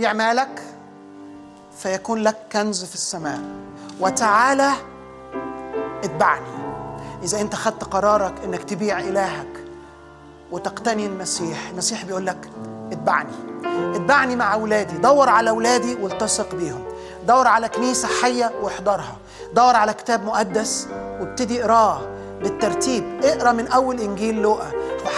بيع مالك فيكون لك كنز في السماء، وتعالى اتبعني. إذا أنت خدت قرارك إنك تبيع إلهك وتقتني المسيح بيقول لك اتبعني. اتبعني مع أولادي، دور على أولادي والتصق بيهم، دور على كنيسة حية واحضرها، دور على كتاب مقدس وابتدي اقراه بالترتيب. اقرا من أول إنجيل لوقا